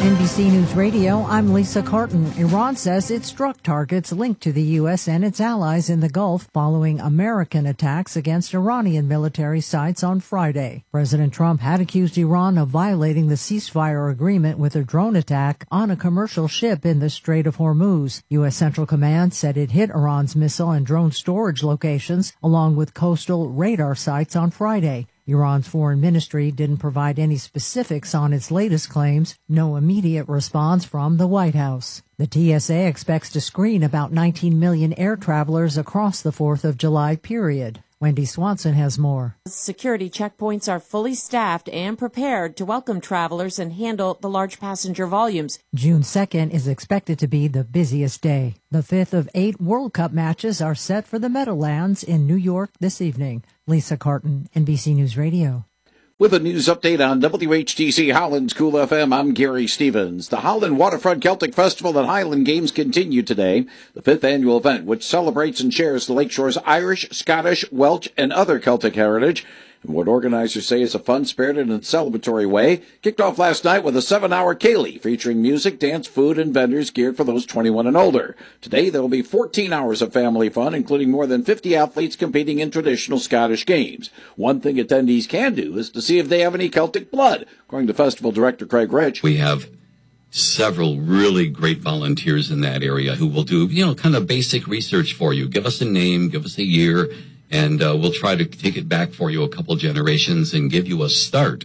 NBC News Radio, I'm Lisa Carton. Iran says it struck targets linked to the U.S. and its allies in the Gulf following American attacks against Iranian military sites on Friday. President Trump had accused Iran of violating the ceasefire agreement with a drone attack on a commercial ship in the Strait of Hormuz. U.S. Central Command said it hit Iran's missile and drone storage locations along with coastal radar sites on Friday. Iran's foreign ministry didn't provide any specifics on its latest claims. No immediate response from the White House. The TSA expects to screen about 19 million air travelers across the 4th of July period. Wendy Swanson has more. Security checkpoints are fully staffed and prepared to welcome travelers and handle the large passenger volumes. June 2nd is expected to be the busiest day. The 5th of 8 World Cup matches are set for the Meadowlands in New York this evening. Lisa Carton, NBC News Radio. With a news update on WHTC Holland's Cool FM, I'm Gary Stevens. The Holland Waterfront Celtic Festival and Highland Games continue today. The 5th annual event, which celebrates and shares the Lakeshore's Irish, Scottish, Welsh, and other Celtic heritage, in what organizers say is a fun-spirited and celebratory way, kicked off last night with a 7-hour ceilidh featuring music, dance, food, and vendors geared for those 21 and older. Today, there will be 14 hours of family fun, including more than 50 athletes competing in traditional Scottish games. One thing attendees can do is to see if they have any Celtic blood, according to festival director Craig Rich. We have several really great volunteers in that area who will do, kind of basic research for you. Give us a name, give us a year, and we'll try to take it back for you a couple generations and give you a start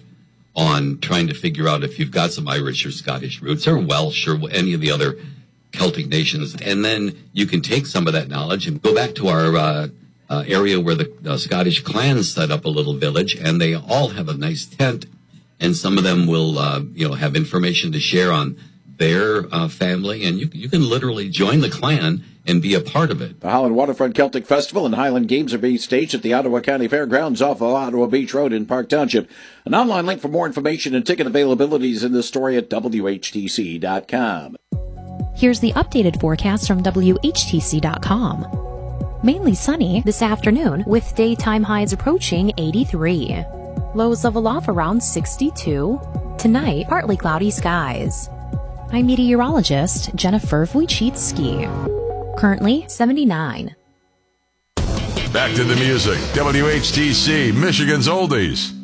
on trying to figure out if you've got some Irish or Scottish roots or Welsh or any of the other Celtic nations. And then you can take some of that knowledge and go back to our area where the Scottish clans set up a little village, and they all have a nice tent, and some of them will have information to share on their family, and you can literally join the clan and be a part of it. The Holland Waterfront Celtic Festival and Highland Games are being staged at the Ottawa County Fairgrounds off of Ottawa Beach Road in Park Township. An online link for more information and ticket availability is in this story at WHTC.com. Here's the updated forecast from WHTC.com. Mainly sunny this afternoon with daytime highs approaching 83. Lows level off around 62. Tonight, partly cloudy skies. I'm meteorologist Jennifer Wojcicki. Currently 79. Back to the music. WHTC, Michigan's Oldies.